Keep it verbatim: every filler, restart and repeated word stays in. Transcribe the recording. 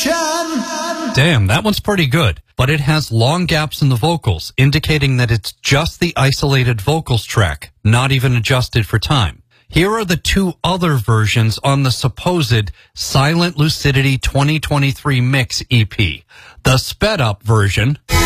Damn, that one's pretty good. But it has long gaps in the vocals, indicating that it's just the isolated vocals track, not even adjusted for time. Here are the two other versions on the supposed Silent Lucidity twenty twenty-three Mix E P. The sped up version